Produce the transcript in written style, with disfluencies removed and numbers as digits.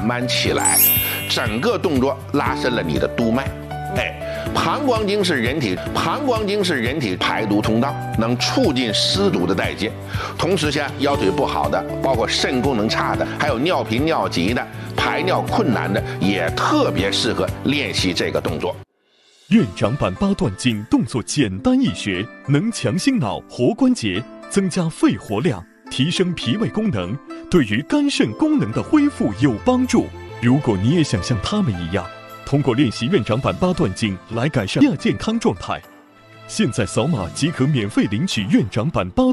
慢起来，整个动作拉伸了你的督脉。膀胱经是人体排毒通道，能促进湿毒的代谢。同时像腰腿不好的，包括肾功能差的，还有尿频尿急的，排尿困难的，也特别适合练习这个动作。 院长版八段锦动作简单易学，能强心脑、活关节，增加肺活量，提升脾胃功能，对于肝肾功能的恢复有帮助。如果你也想像他们一样，通过练习院长版八段锦来改善亚健康状态，现在扫码即可免费领取院长版八